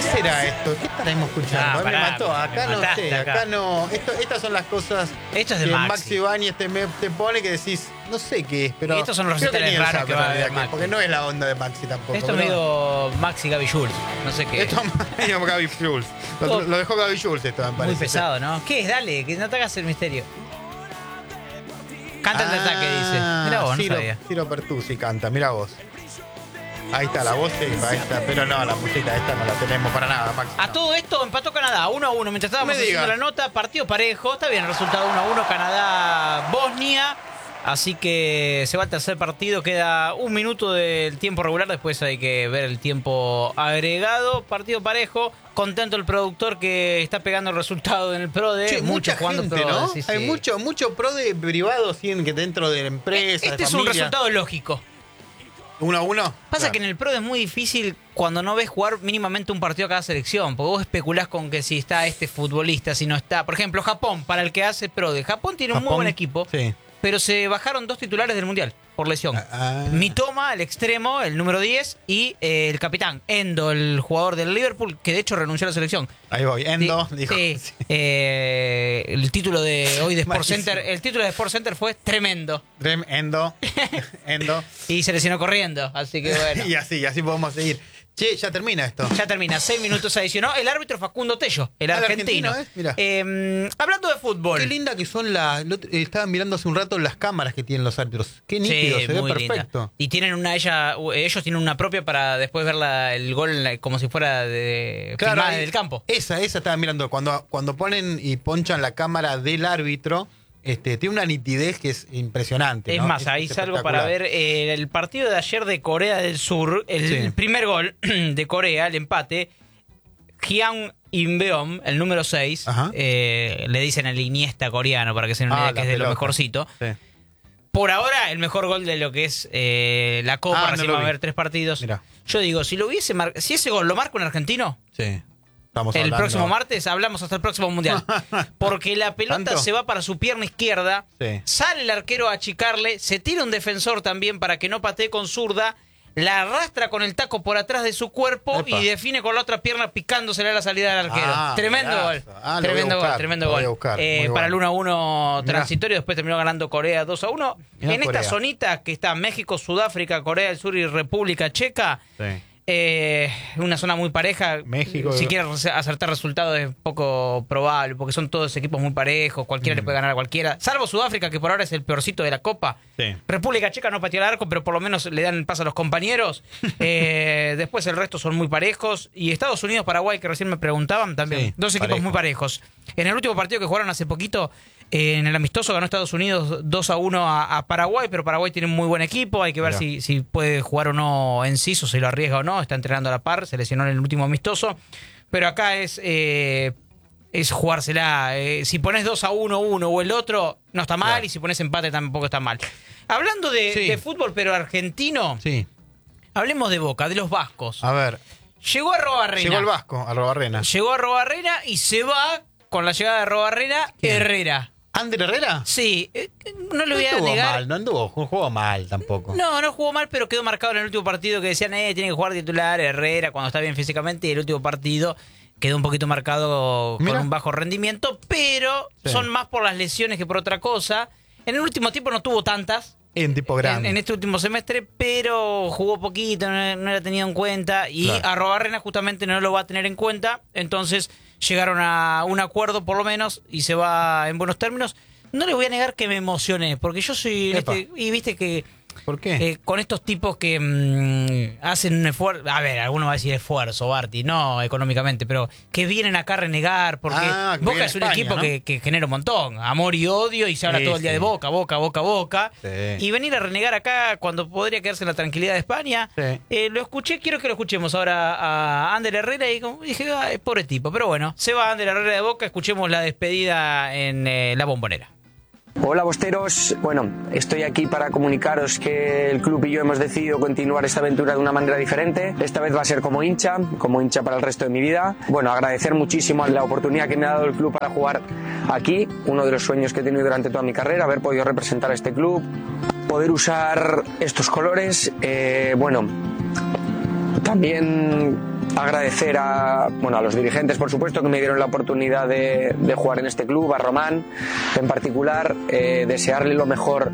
será esto? ¿Qué estaremos escuchando? Me mató. Acá no sé, acá no. Estas son las cosas esto es de que Maxi. Maxi Ibáñez te pone que decís, no sé qué es, pero. Estos son los creo recitales ni él raros sabe que va a en realidad ver qué, porque no es la onda de Maxi tampoco. Esto es medio Maxi Gaby Jules. No sé qué. Esto es medio Gaby Jules. Lo dejó Gaby Jules esto, me parece. Muy pesado, ¿no? ¿Qué es? Dale, que no te hagas el misterio. Canta el ataque, dice. Mira vos, no sabía. Ciro Pertusi canta, mira vos. Ahí está la voz, ahí está. Pero no, la música esta no la tenemos para nada, Maxi. A todo esto empató Canadá 1-1. Mientras estábamos haciendo la nota, partido parejo. Está bien el resultado 1-1. Canadá-Bosnia. Así que se va al tercer partido. Queda un minuto del tiempo regular. Después hay que ver el tiempo agregado. Partido parejo. Contento el productor que está pegando el resultado en el pro de che, mucha jugando gente, pro, ¿no? sí, Hay sí. mucho pro de privado que dentro de la empresa. Este de es un familia. resultado lógico. 1-1. Pasa que en el pro es muy difícil cuando no ves jugar mínimamente un partido a cada selección, porque vos especulás con que si está este futbolista, si no está. Por ejemplo, Japón, para el que hace pro de Japón, tiene un muy buen equipo, sí. pero se bajaron 2 titulares del Mundial por lesión. Mitoma, el extremo, el número 10, y el capitán, Endo, el jugador del Liverpool, que de hecho renunció a la selección. Ahí voy, Endo, dijo. Sí. El título de hoy de Sport Center, el título de Sport Center fue tremendo. Endo. Y se lesionó corriendo, así que bueno. y así podemos seguir. Che, ya termina esto. Ya termina, 6 minutos adicionó. El árbitro Facundo Tello, el argentino. Mirá. Hablando de fútbol. Qué linda que son estaban mirando hace un rato las cámaras que tienen los árbitros. Qué nítido, Sí, se ve muy perfecto. linda. Y tienen ellos tienen una propia para después ver el gol como si fuera de filmada del campo. Esa estaba mirando. Cuando ponen y ponchan la cámara del árbitro, tiene una nitidez que es impresionante. Es ¿no? más, ahí salgo para ver el partido de ayer de Corea del Sur, el primer gol de Corea, el empate. Hyun Inbeom, el número 6, le dicen el Iniesta coreano para que se den una idea que es de lo mejorcito. Sí. Por ahora, el mejor gol de lo que es la Copa, recién va a haber 3 partidos. Mirá. Yo digo, si ese gol lo marca un argentino, sí. El próximo martes hablamos hasta el próximo mundial. Porque la pelota se va para su pierna izquierda, sale el arquero a achicarle, se tira un defensor también para que no patee con zurda, la arrastra con el taco por atrás de su cuerpo y define con la otra pierna picándosele a la salida del arquero. Tremendo gol. Tremendo gol. Para el 1-1 transitorio, después terminó ganando Corea 2-1. En esta zonita que está México, Sudáfrica, Corea del Sur y República Checa. Una zona muy pareja. México. Si quieres acertar resultados es poco probable, porque son todos equipos muy parejos, cualquiera le puede ganar a cualquiera, salvo Sudáfrica, que por ahora es el peorcito de la Copa. República Checa no pateó el arco, pero por lo menos le dan el paso a los compañeros. Después el resto son muy parejos. Y Estados Unidos, Paraguay, que recién me preguntaban, también. Dos equipos muy parejos. En el último partido que jugaron hace poquito, en el amistoso ganó Estados Unidos 2-1 a Paraguay, pero Paraguay tiene un muy buen equipo. Hay que ver si puede jugar o no Enciso, si lo arriesga o no. Está entrenando a la par, se lesionó en el último amistoso. Pero acá es jugársela. Si pones 2-1 uno o el otro, no está mal. Y si pones empate tampoco está mal. Hablando de fútbol, pero argentino, hablemos de Boca, de los vascos. A ver. Llegó Arrobarrena. Llegó el vasco, Arrobarrena. Llegó Arrobarrena y se va con la llegada de Arrobarrena Herrera. ¿Ander Herrera? Sí, no le voy a negar. No jugó mal tampoco. No jugó mal, pero quedó marcado en el último partido que decían, tiene que jugar titular Herrera cuando está bien físicamente, y el último partido quedó un poquito marcado con un bajo rendimiento, pero son más por las lesiones que por otra cosa. En el último tiempo no tuvo tantas. En tipo grande. En este último semestre, pero jugó poquito, no era tenido en cuenta, y Arrobarrena justamente no lo va a tener en cuenta, entonces llegaron a un acuerdo por lo menos y se va en buenos términos. No le voy a negar que me emocioné, porque yo soy... y viste que... ¿Por qué? Con estos tipos que hacen un esfuerzo... A ver, alguno va a decir esfuerzo, Barty, no económicamente, pero que vienen acá a renegar, porque Boca es un equipo, ¿no? que genera un montón. Amor y odio, y se habla todo el día de Boca. Y venir a renegar acá cuando podría quedarse en la tranquilidad de España. Lo escuché, quiero que lo escuchemos ahora a Ander Herrera, y dije, pobre tipo. Pero bueno, se va Ander Herrera de Boca, escuchemos la despedida en La Bombonera. Hola bosteros, bueno, estoy aquí para comunicaros que el club y yo hemos decidido continuar esta aventura de una manera diferente. Esta vez va a ser como hincha para el resto de mi vida. Bueno, agradecer muchísimo la oportunidad que me ha dado el club para jugar aquí, uno de los sueños que he tenido durante toda mi carrera, haber podido representar a este club, poder usar estos colores, bueno, también agradecer a los dirigentes, por supuesto, que me dieron la oportunidad de jugar en este club, a Román en particular, desearle lo mejor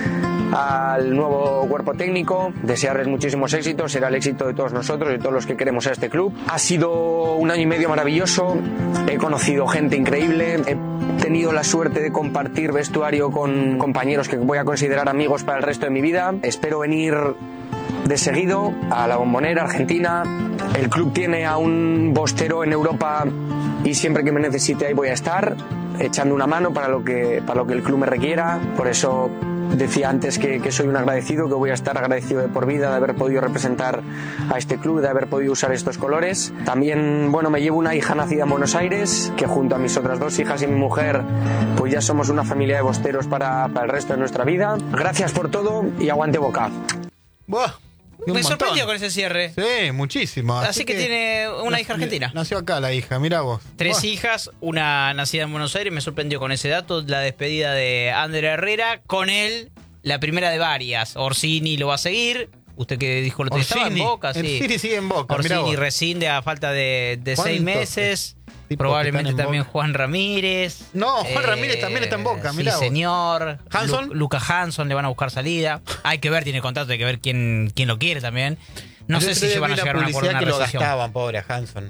al nuevo cuerpo técnico, desearles muchísimos éxitos, será el éxito de todos nosotros, de todos los que queremos a este club. Ha sido un año y medio maravilloso, he conocido gente increíble, he tenido la suerte de compartir vestuario con compañeros que voy a considerar amigos para el resto de mi vida. Espero venir de seguido a la Bombonera, Argentina. El club tiene a un bostero en Europa y siempre que me necesite ahí voy a estar, echando una mano para lo que el club me requiera. Por eso decía antes que soy un agradecido, que voy a estar agradecido de por vida de haber podido representar a este club, de haber podido usar estos colores. También, me llevo una hija nacida en Buenos Aires, que junto a mis otras 2 hijas y mi mujer, pues ya somos una familia de bosteros para el resto de nuestra vida. Gracias por todo y aguante Boca. Buah, me sorprendió con ese cierre. Sí, muchísimo. Así que tiene una hija argentina. Nació acá la hija, mirá vos. 3 hijas, una nacida en Buenos Aires, me sorprendió con ese dato. La despedida de Ander Herrera, con él, la primera de varias. Orsini lo va a seguir. Usted que dijo lo que estaba en Boca, sí. Orsini sigue en Boca, Orsini rescinde a falta de 6 meses. Probablemente también Boca. Juan Ramírez. No, Juan Ramírez también está en Boca, mirá. Sí, señor. Hanson. Luca Hanson le van a buscar salida. Hay que ver, tiene contrato, hay que ver quién lo quiere también. No sé si van a llegar a una publicidad que lo rescisión. gastaban, pobre a Hanson.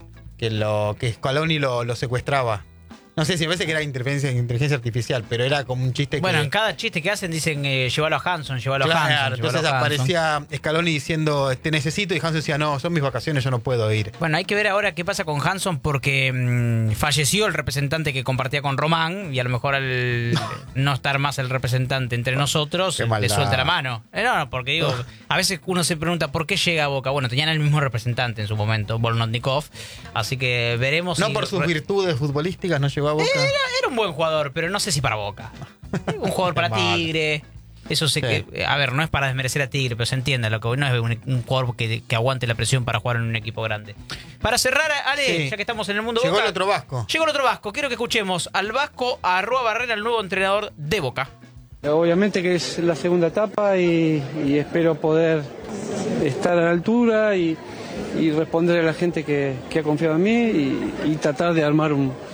Que Scaloni lo secuestraba. No sé si a veces que era inteligencia artificial, pero era como un chiste Bueno, en cada chiste que hacen dicen llévalo a Hanson, llévalo a Hanson. Claro, entonces aparecía Scaloni diciendo te necesito y Hanson decía no, son mis vacaciones, yo no puedo ir. Bueno, hay que ver ahora qué pasa con Hanson porque falleció el representante que compartía con Román y a lo mejor al no estar más el representante entre nosotros le suelta la mano. No, porque digo, a veces uno se pregunta ¿por qué llega a Boca? Bueno, tenían el mismo representante en su momento, Volnotnikov, así que veremos. No por sus virtudes futbolísticas no llegó a Boca. Era un buen jugador, pero no sé si para Boca. Un jugador para Tigre. Eso sé que, a ver, no es para desmerecer a Tigre, pero se entiende lo que no es un jugador que aguante la presión para jugar en un equipo grande. Para cerrar, Ale, ya que estamos en el mundo Boca. Llegó el otro vasco. Llegó el otro vasco. Quiero que escuchemos al vasco, a Roa Barrera, el nuevo entrenador de Boca. Obviamente que es la segunda etapa y espero poder estar a la altura y responder a la gente que ha confiado en mí y tratar de armar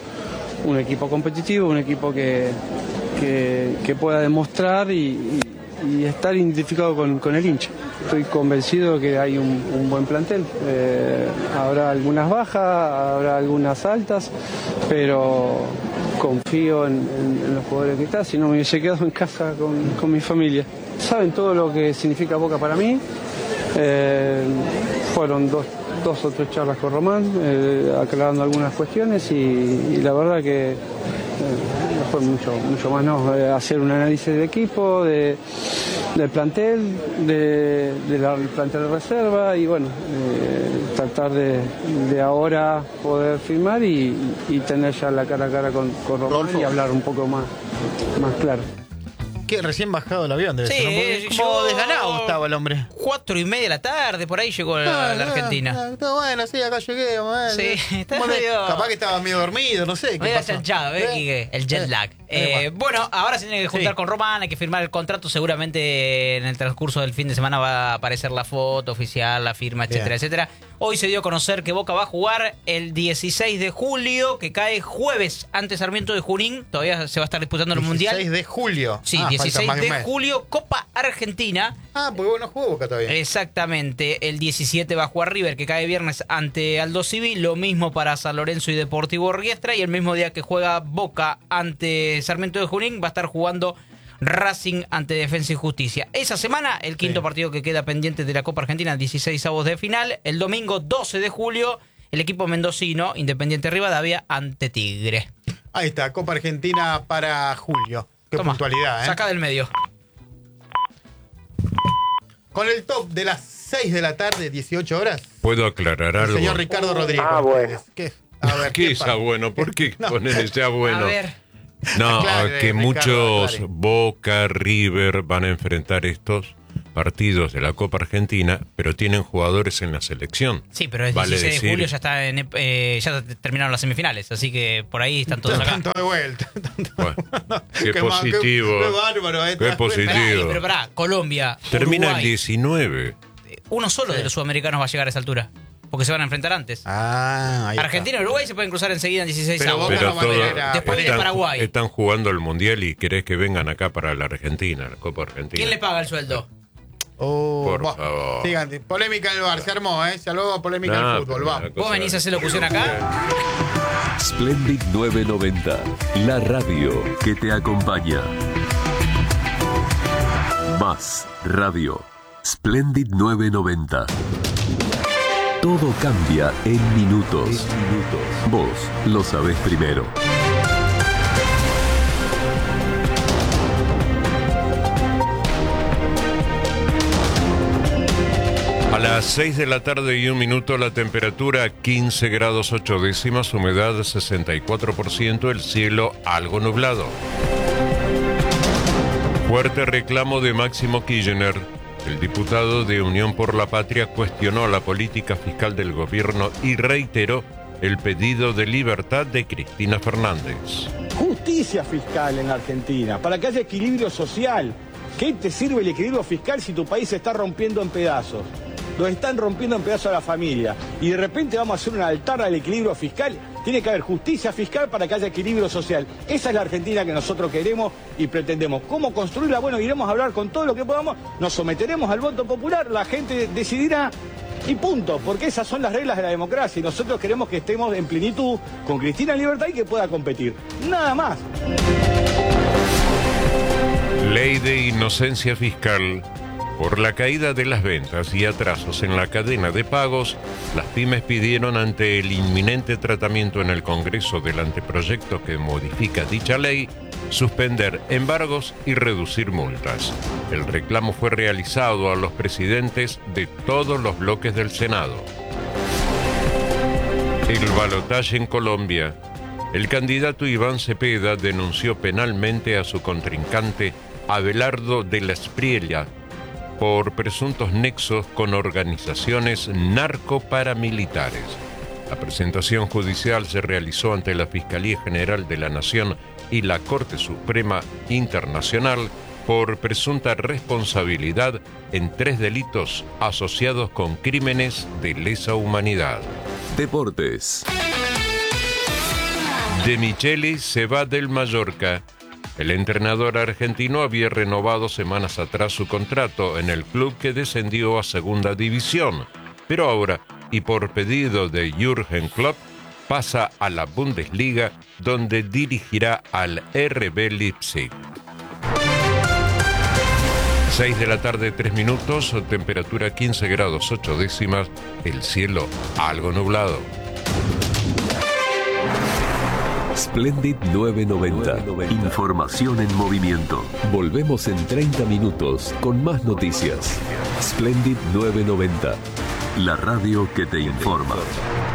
un equipo competitivo, un equipo que pueda demostrar y estar identificado con el hincha. Estoy convencido que hay un buen plantel. Habrá algunas bajas, habrá algunas altas, pero confío en los jugadores que están, si no me hubiese quedado en casa con mi familia. Saben todo lo que significa Boca para mí. Fueron dos o tres charlas con Román, aclarando algunas cuestiones y la verdad que fue mucho más hacer un análisis del equipo, del plantel, del plantel de reserva y tratar de ahora poder firmar y tener ya la cara a cara con Román y hablar un poco más claro. Que recién bajado el avión debe ser, ¿no? Como desganado estaba el hombre. 4:30 de la tarde, por ahí llegó la Argentina. Está bueno, sí, acá llegué. Sí, está medio... Capaz que estaba medio dormido, no sé. Medio chanchado, el jet lag. Bueno, ahora se tiene que juntar con Román, hay que firmar el contrato. Seguramente en el transcurso del fin de semana va a aparecer la foto oficial, la firma, etcétera, etcétera. Hoy se dio a conocer que Boca va a jugar el 16 de julio, que cae jueves ante Sarmiento de Junín. Todavía se va a estar disputando el Mundial. 16 de julio. Sí, 16 de julio, Copa Argentina. Porque bueno, jugó Boca todavía. Exactamente. El 17 va a jugar River, que cae viernes ante Aldo Civi. Lo mismo para San Lorenzo y Deportivo Riestra. Y el mismo día que juega Boca ante Sarmiento de Junín, va a estar jugando Racing ante Defensa y Justicia. Esa semana, el quinto partido que queda pendiente de la Copa Argentina, 16avos de final. El domingo 12 de julio, el equipo mendocino, Independiente Rivadavia, ante Tigre. Ahí está, Copa Argentina para julio. Qué puntualidad, Saca del medio. Con el top de las 6 de la tarde, 18 horas. ¿Puedo aclarar algo? Señor Ricardo Rodríguez. Bueno. ¿Qué es bueno? ¿Por qué poner ese bueno? A ver. No, Aclare, que Ricardo, muchos aclare. Boca, River van a enfrentar estos partidos de la Copa Argentina, pero tienen jugadores en la selección. Sí, pero el 16 de julio ya está ya terminaron las semifinales, así que por ahí están todos acá. Tanto de vuelta. Bueno, qué positivo. Qué bárbaro. Qué positivo. Pero Colombia, Termina Uruguay, el 19. uno solo de los sudamericanos va a llegar a esa altura. porque se van a enfrentar antes. Ahí Argentina y Uruguay se pueden cruzar enseguida en 16 Pero avos. Boca no va a tener Después viene Paraguay. Están jugando el Mundial y querés que vengan acá para la Argentina, la Copa Argentina. ¿Quién le paga el sueldo? Por favor. Fíjate, polémica del bar, se armó, se armó polémica del fútbol, vamos. ¿Vos venís a hacer locución acá? Splendid 990, la radio que te acompaña. Más radio. Splendid 990. Todo cambia en minutos. Vos lo sabés primero. A las 6 de la tarde y 1 minuto, la temperatura 15 grados 8 décimas, humedad 64%, el cielo algo nublado. Fuerte reclamo de Máximo Kirchner. El diputado de Unión por la Patria cuestionó la política fiscal del gobierno y reiteró el pedido de libertad de Cristina Fernández. Justicia fiscal en Argentina, para que haya equilibrio social. ¿Qué te sirve el equilibrio fiscal si tu país se está rompiendo en pedazos? Nos están rompiendo en pedazos a la familia. Y de repente vamos a hacer un altar al equilibrio fiscal. Tiene que haber justicia fiscal para que haya equilibrio social. Esa es la Argentina que nosotros queremos y pretendemos. ¿Cómo construirla? Bueno, iremos a hablar con todo lo que podamos. Nos someteremos al voto popular. La gente decidirá y punto. Porque esas son las reglas de la democracia. Y nosotros queremos que estemos en plenitud con Cristina en libertad y que pueda competir. Nada más. Ley de inocencia fiscal. Por la caída de las ventas y atrasos en la cadena de pagos, las pymes pidieron ante el inminente tratamiento en el Congreso del anteproyecto que modifica dicha ley, suspender embargos y reducir multas. El reclamo fue realizado a los presidentes de todos los bloques del Senado. El balotaje en Colombia. El candidato Iván Cepeda denunció penalmente a su contrincante Abelardo de la Espriella por presuntos nexos con organizaciones narcoparamilitares. La presentación judicial se realizó ante la Fiscalía General de la Nación y la Corte Suprema Internacional por presunta responsabilidad en 3 delitos asociados con crímenes de lesa humanidad. Deportes. De Micheli se va del Mallorca. El entrenador argentino había renovado semanas atrás su contrato en el club que descendió a Segunda División, pero ahora, y por pedido de Jürgen Klopp, pasa a la Bundesliga, donde dirigirá al RB Leipzig. 6 de la tarde, 3 minutos, temperatura 15 grados 8 décimas, el cielo algo nublado. Splendid 990. Información en movimiento. Volvemos en 30 minutos con más noticias. Splendid 990. La radio que te informa.